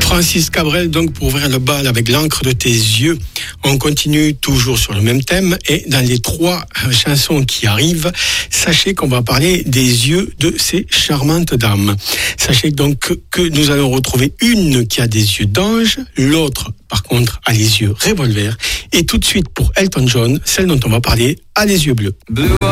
Francis Cabrel, donc, pour ouvrir le bal avec l'encre de tes yeux. On continue toujours sur le même thème et dans les 3 chansons qui arrivent, sachez qu'on va parler des yeux de ces charmantes dames. Sachez donc que nous allons retrouver une qui a des yeux d'ange, l'autre, par contre, a les yeux revolver. Et tout de suite, pour Elton John, celle dont on va parler a les yeux bleus. Blue